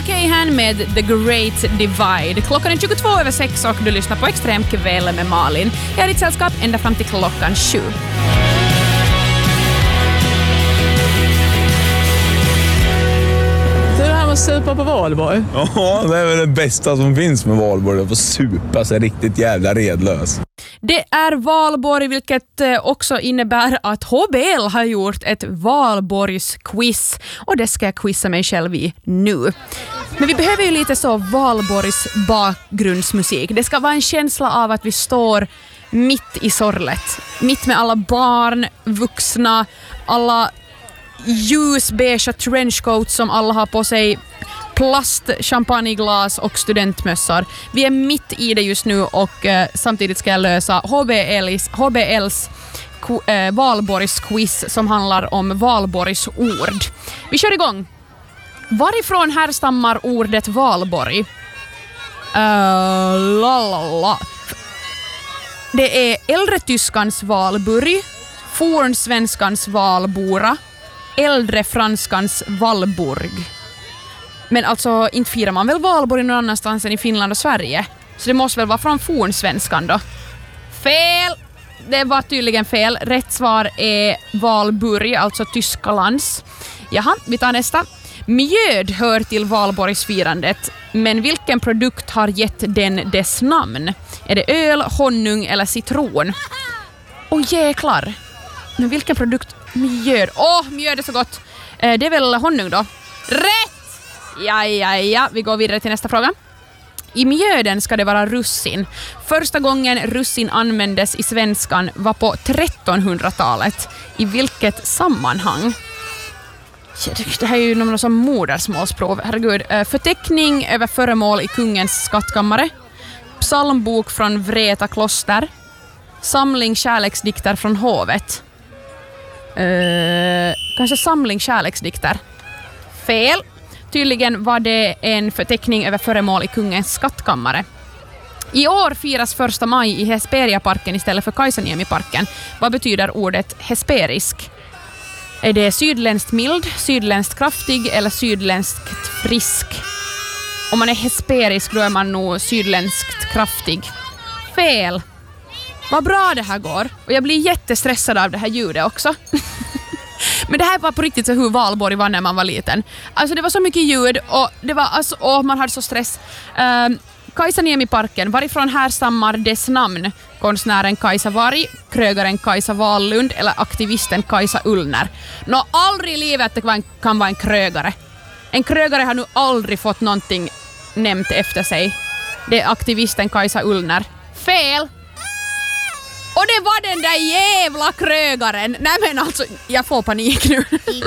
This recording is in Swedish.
Cahan med The Great Divide. Klockan är 22:06 och du lyssnar på Extrem kväll med Malin. Jag är ditt sällskap ända fram till klockan 7. Supa på Valborg. Ja, det är väl det bästa som finns med Valborg. Att få supa sig riktigt jävla redlös. Det är Valborg, vilket också innebär att HBL har gjort ett Valborgsquiz. Och det ska jag quizza mig själv i nu. Men vi behöver ju lite så Valborgs bakgrundsmusik. Det ska vara en känsla av att vi står mitt i sorlet. Mitt med alla barn, vuxna, alla ljusbeige trenchcoats som alla har på sig, plast, champagneglas och studentmössor. Vi är mitt i det just nu och samtidigt ska jag lösa HBLs Valborgsquiz som handlar om Valborgs ord. Vi kör igång. Varifrån härstammar ordet Valborg? Det är äldre tyskans Valburg, fornsvenskans Valbora, äldre franskans Valborg. Men alltså inte firar man väl Valborg någon annanstans än i Finland och Sverige. Så det måste väl vara från fornsvenskan då. Fel! Det var tydligen fel. Rätt svar är Valburg, alltså Tysklands. Jaha, vi tar nästa. Mjöd hör till Valborgsfirandet, men vilken produkt har gett den dess namn? Är det öl, honung eller citron? Jäklar. Men vilken produkt? Mjöd. Mjöd är så gott. Det är väl honung då? Rätt! Ja. Vi går vidare till nästa fråga. I mjöden ska det vara russin. Första gången russin användes i svenskan var på 1300-talet. I vilket sammanhang? Det här är ju någon som modersmålsprov. Herregud. Förteckning över föremål i kungens skattkammare. Psalmbok från Vreta kloster. Samling kärleksdikter från hovet. Kanske samling kärleksdikter. Fel. Tydligen var det en förteckning över föremål i kungens skattkammare. I år firas 1 maj i Hesperiaparken istället för Kaisaniemiparken. Vad betyder ordet hesperisk? Är det sydländskt mild, sydländskt kraftig eller sydländskt frisk? Om man är hesperisk då är man nog sydländskt kraftig. Fel. Vad bra det här går. Och jag blir jättestressad av det här ljudet också. Men det här var på riktigt så hur Valborg var när man var liten. Alltså det var så mycket ljud och det var alltså, man hade så stress. Kaisaniemiparken, varifrån härstammar dess namn? Konstnären Kajsa Warg, krögaren Kajsa Wallund eller aktivisten Kajsa Ullner? Aldrig i livet det kan vara en krögare. En krögare har nu aldrig fått någonting nämnt efter sig. Det är aktivisten Kajsa Ullner. Fel! Och det var den där jävla krögaren. Nej men alltså, jag får panik nu.